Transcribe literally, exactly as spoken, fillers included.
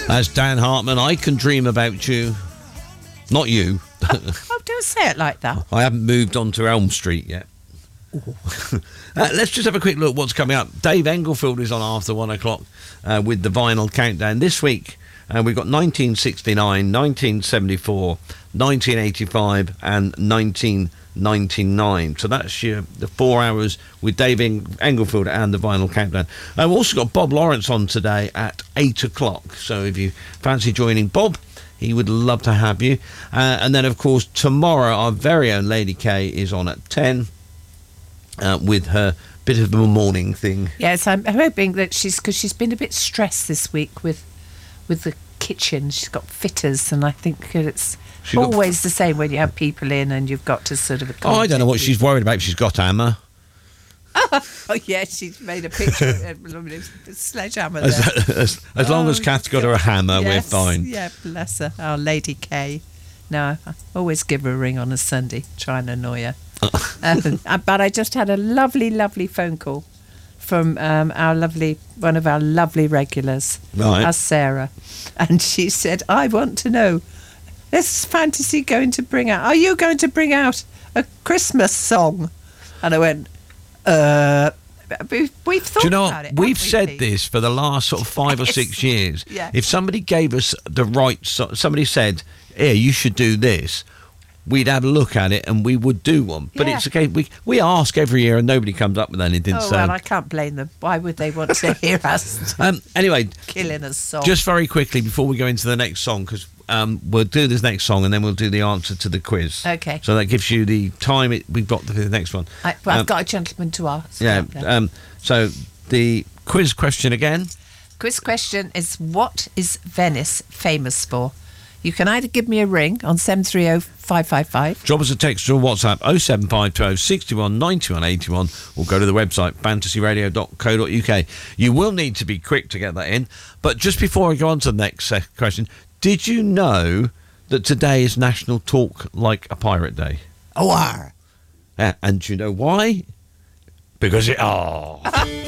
That's Dan Hartman. I Can Dream About You. Not you. Oh, don't say it like that. I haven't moved on to Elm Street yet. uh, let's just have a quick look what's coming up. Dave Englefield is on after one o'clock uh, with the vinyl countdown. This week, uh, we've got nineteen sixty-nine, nineteen seventy-four, nineteen eighty-five and nineteen ninety-nine. So that's your, the four hours with Dave Englefield and the vinyl countdown. Uh, we've also got Bob Lawrence on today at eight o'clock. So if you fancy joining Bob, he would love to have you. Uh, and then, of course, tomorrow, our very own Lady K is on at ten uh, with her bit of a morning thing. Yes, I'm hoping that she's... Because she's been a bit stressed this week with with the kitchen. She's got fitters, and I think it's she always got... the same when you have people in and you've got to sort of... Oh, I don't know what she's worried about if she's got hammer. Oh, oh yeah, she's made a picture of a sledgehammer there. As, as, as long oh, as Kath's got her a hammer, yes, we're fine. Yeah, bless her. Our Lady K. No, I always give her a ring on a Sunday, try and annoy her. um, but I just had a lovely, lovely phone call from um, our lovely, one of our lovely regulars, right. our Sarah. And she said, I want to know, this fantasy going to bring out, are you going to bring out a Christmas song? And I went, Uh, we've, we've thought Do you know about it. We've we, said Pete? this for the last sort of five yes. or six years. Yeah. If somebody gave us the right, so, somebody said, "Here, you should do this," we'd have a look at it and we would do one. But yeah. it's okay. We we ask every year and nobody comes up with anything. Oh so. well, I can't blame them. Why would they want to hear us? um. Anyway, killing a song. Just very quickly before we go into the next song, because um, we'll do this next song and then we'll do the answer to the quiz. Okay. So that gives you the time it, we've got for the next one. I, well, um, I've got a gentleman to ask. Yeah. Um. So the quiz question again. Quiz question is: what is Venice famous for? You can either give me a ring on seven three zero five five five. Drop us a text or WhatsApp oh seven five two oh six one nine one eight one, or go to the website fantasy radio dot co dot uk. You will need to be quick to get that in. But just before I go on to the next question, did you know that today is National Talk Like a Pirate Day? Oh, are. Yeah, and do you know why? Because it... Oh...